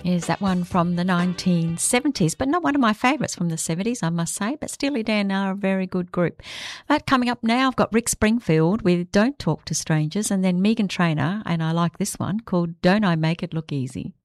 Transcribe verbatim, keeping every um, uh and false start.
Here's that one from the nineteen seventies, but not one of my favourites from the seventies, I must say, but Steely Dan are a very good group. But coming up now, I've got Rick Springfield with Don't Talk to Strangers, and then Megan Trainor, and I like this one, called Don't I Make It Look Easy.